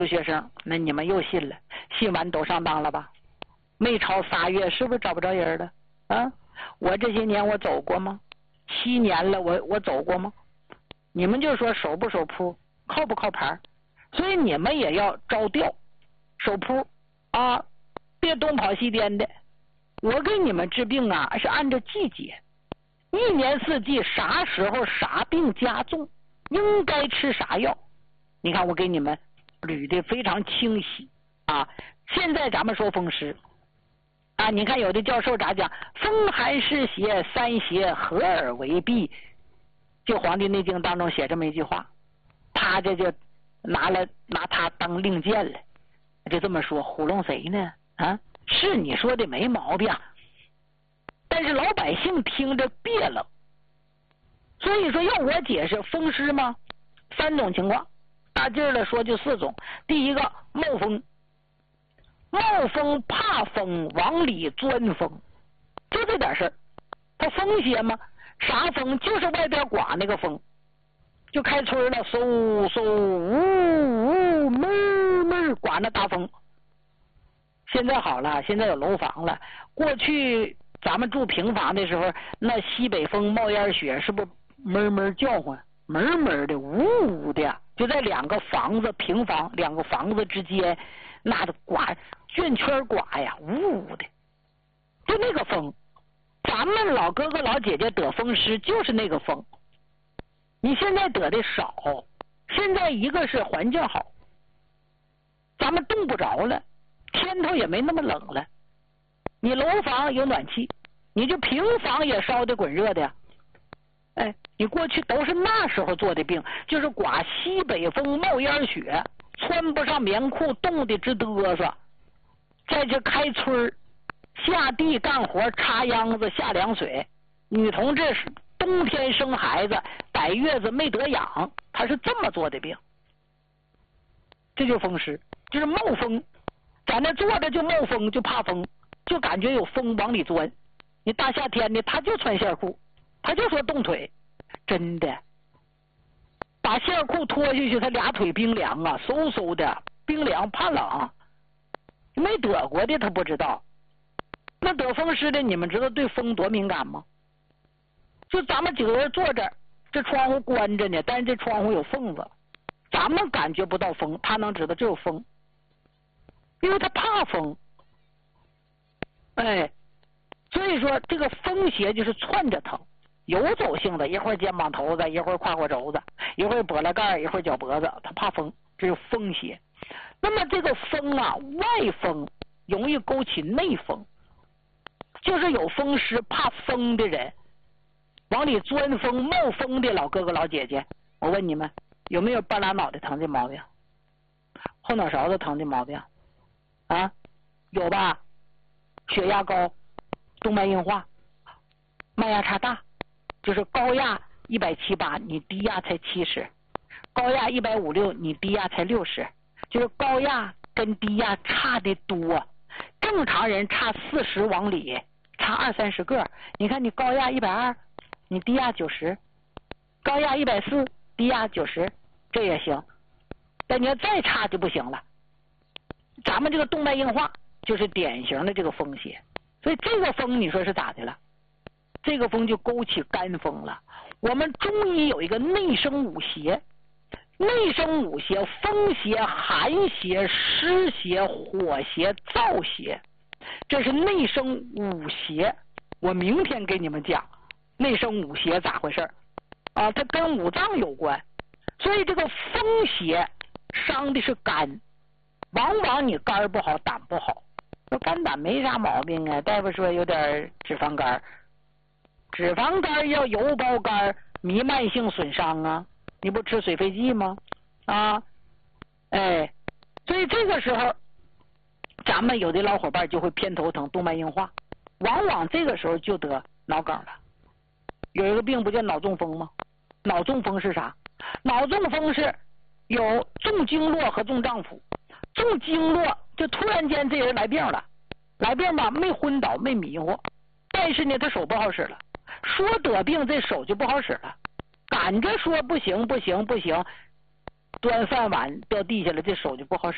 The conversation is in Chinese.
留学生，那你们又信了，信完都上当了吧？没超仨月，是不是找不着人了？啊，我这些年我走过吗？7年了，我走过吗？你们就说守不守铺，靠不靠牌？所以你们也要着调守铺啊，别东跑西颠的。我给你们治病啊，是按照季节，1年4季啥时候啥病加重，应该吃啥药。你看我给你们捋的非常清晰啊。现在咱们说风湿啊，你看有的教授咋讲？风寒湿邪3邪合而为痹，就《黄帝内经》当中写这么一句话，他这就拿他当令箭了，就这么说，糊弄谁呢？啊，是你说的没毛病，但是老百姓听着别冷。所以说要我解释风湿吗？3种情况，大劲儿的说就4种。第一个冒风，冒风怕风往里钻风，就这点事儿。它风邪吗？啥风？就是外边刮那个风，就开春了，嗖嗖呜呜闷闷刮那大风。现在好了，现在有楼房了。过去咱们住平房的时候，那西北风冒烟雪，是不是闷闷叫唤，闷闷的，呜呜的，就在2个房子平房2个房子之间，那的刮圈圈刮呀，呜呜的，就那个风。咱们老哥哥老姐姐得风湿就是那个风。你现在得的少，现在一个是环境好，咱们冻不着了，天头也没那么冷了。你楼房有暖气，你就平房也烧的滚热的呀。哎，你过去都是那时候做的病，就是刮西北风冒烟雪，穿不上棉裤，冻得直嘚瑟。在这开春下地干活，插秧子下凉水，女同志是冬天生孩子逮月子没得养，她是这么做的病。这就是风湿，就是冒风，在那坐着就冒风，就怕风，就感觉有风往里钻。你大夏天的他就穿线裤，他就说冻腿，真的把线裤脱下去，他俩腿冰凉啊，嗖嗖的冰凉怕冷。没得过的他不知道。那得风湿的，你们知道对风多敏感吗？就咱们几个人坐这儿，这窗户关着呢，但是这窗户有缝子，咱们感觉不到风，他能知道这有风，因为他怕风。哎，所以说这个风邪就是窜着疼，游走性的，一会儿肩膀头子，一会儿胯骨轴子，一会儿脖子盖，一会儿脚脖子，他怕风，这是风邪。那么这个风啊，外风容易勾起内风，就是有风湿怕风的人，往里钻风冒风的老哥哥老姐姐，我问你们有没有半拉脑袋疼的毛病，后脑勺子疼的毛病啊？有吧？血压高，动脉硬化，脉压差大，就是高压170、8，你低压才70，高压150、6，你低压才60，就是高压跟低压差的多。正常人差40往里，差20、30个。你看你高压120，你低压90，高压140，低压90，这也行。但你要再差就不行了。咱们这个动脉硬化就是典型的这个风邪，所以这个风你说是咋的了？这个风就勾起肝风了。我们中医有一个内生五邪，内生五邪：风邪、寒邪、湿邪、火邪、燥邪，这是内生五邪。我明天给你们讲内生五邪咋回事啊？它跟五脏有关，所以这个风邪伤的是肝，往往你肝不好，胆不好。说肝胆没啥毛病啊，大夫说有点脂肪肝，脂肪肝要油包肝，弥漫性损伤啊，你不吃水肺剂吗？啊，哎，所以这个时候咱们有的老伙伴就会偏头疼、动脉硬化，往往这个时候就得脑梗了。有一个病不叫脑中风吗？脑中风是啥？脑中风是有重经络和重脏腑，重经络就突然间这人来病了，来病吧没昏倒没迷糊，但是呢他手不好使了，说得病这手就不好使了，赶着说不行不行不行，端饭碗掉地下了，这手就不好使。